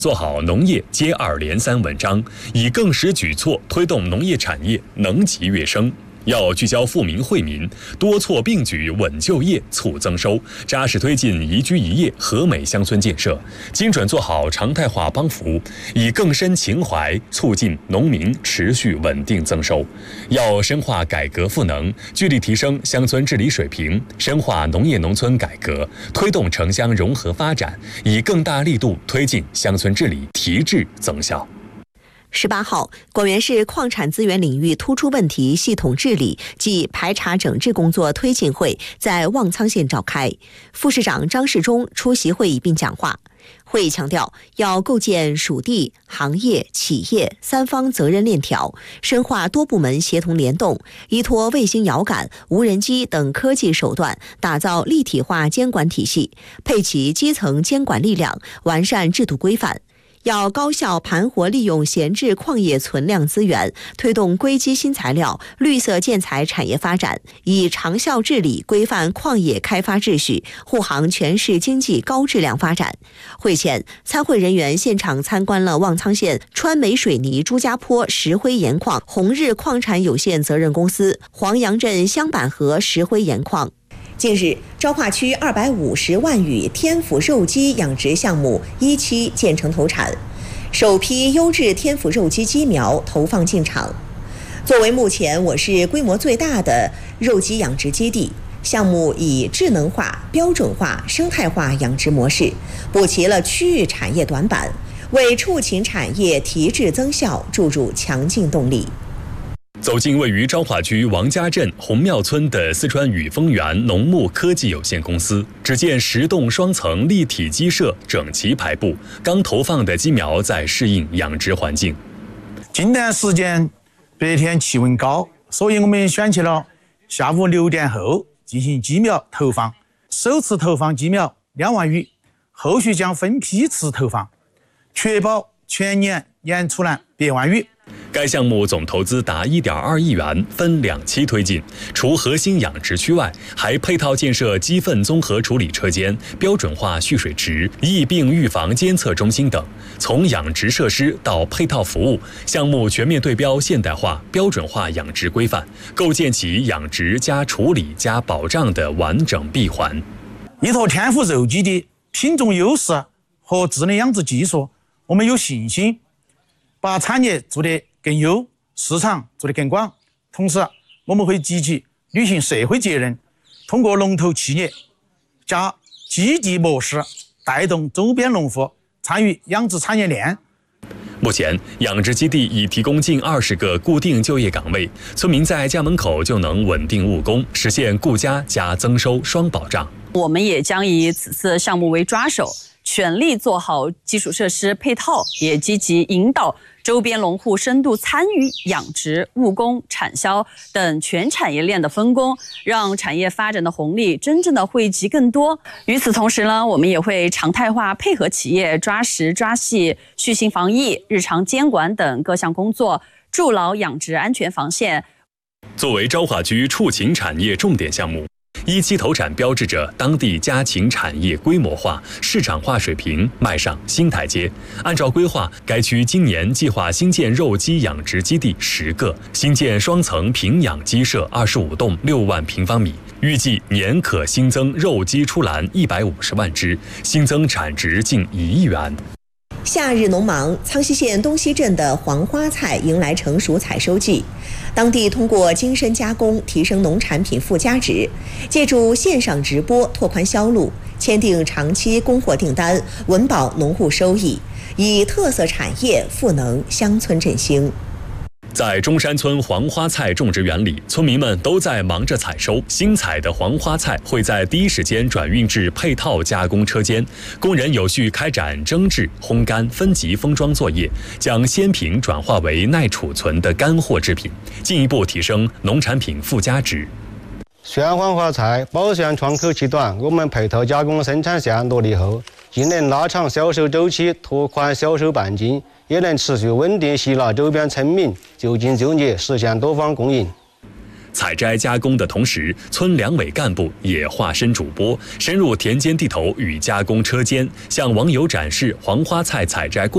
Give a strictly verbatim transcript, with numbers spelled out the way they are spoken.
做好农业接二连三文章，以更实举措推动农业产业能级跃升。要聚焦富民惠民，多措并举稳就业、促增收，扎实推进宜居宜业、和美乡村建设，精准做好常态化帮扶，以更深情怀促进农民持续稳定增收。要深化改革赋能，聚力提升乡村治理水平，深化农业农村改革，推动城乡融合发展，以更大力度推进乡村治理提质增效。 十八号，广元市矿产资源领域突出问题系统治理暨排查整治工作推进会在望苍县召开，副市长张世忠出席会议并讲话。会议强调，要构建属地、行业、企业三方责任链条，深化多部门协同联动，依托卫星遥感、无人机等科技手段，打造立体化监管体系，配齐基层监管力量，完善制度规范。要高效盘活利用闲置矿业存量资源，推动硅基新材料、绿色建材产业发展，以长效治理规范矿业开发秩序，护航全市经济高质量发展。会前，参会人员现场参观了望苍县川美水泥朱家坡石灰岩矿红日矿产有限责任公司、黄杨镇香板河石灰岩矿。近日，昭化区二百五十万余天府肉鸡养殖项目一期建成投产，首批优质天府肉鸡鸡苗投放进场。作为目前我市规模最大的肉鸡养殖基地，项目以智能化、标准化、生态化养殖模式，补齐了区域产业短板，为畜禽产业提质增效注入强劲动力。 走进位于昭化区王家镇红庙村的四川雨丰源农牧科技有限公司，只见十栋双层立体鸡舍整齐排布，刚投放的鸡苗在适应养殖环境。 近段时间白天气温高，所以我们选取了下午六点后进行鸡苗投放，首次投放鸡苗两万余，后续将分批次投放，确保全年年出栏百万余。 该项目总投资达 一点二亿元，分两期推进。除核心养殖区外，还配套建设鸡粪综合处理车间、标准化蓄水池、疫病预防监测中心等。从养殖设施到配套服务，项目全面对标现代化、标准化养殖规范，构建起养殖加处理加保障的完整闭环。 依托天府肉鸡的品种优势和智能养殖技术，我们有信心把产业做得更优，市场做得更广。同时，我们会积极履行社会责任，通过龙头企业加基地模式，带动周边农户参与养殖产业链。 目前，养殖基地已提供近二十个固定就业岗位，村民在家门口就能稳定务工，实现顾家加增收双保障。 我们也将以此次项目为抓手，全力做好基础设施配套，也积极引导周边农户深度参与养殖、务工、产销等全产业链的分工，让产业发展的红利真正的惠及更多。与此同时呢，我们也会常态化配合企业抓实抓细续性防疫、日常监管等各项工作，筑牢养殖安全防线。 作为昭化区畜禽产业重点项目，一期投产标志着当地家禽产业规模化、市场化水平迈上新台阶。按照规划，该区今年计划新建肉鸡养殖基地十个，新建双层平养鸡舍二十五栋，六万平方米，预计年可新增肉鸡出栏一百五十万只，新增产值近一亿元。 夏日农忙，苍溪县东溪镇的黄花菜迎来成熟采收季。当地通过精深加工提升农产品附加值，借助线上直播拓宽销路，签订长期供货订单，稳保农户收益，以特色产业赋能乡村振兴。 在中山村黄花菜种植园里，村民们都在忙着采收。新采的黄花菜会在第一时间转运至配套加工车间，工人有序开展蒸制、烘干、分级封装作业，将鲜品转化为耐储存的干货制品，进一步提升农产品附加值。 鲜黄花菜保鲜窗口期短，我们配套加工生产线落地后，既能拉长销售周期，拓宽销售半径，也能持续稳定吸纳周边村民就近就业，实现多方共赢。 采摘加工的同时，村两委干部也化身主播，深入田间地头与加工车间，向网友展示黄花菜采摘过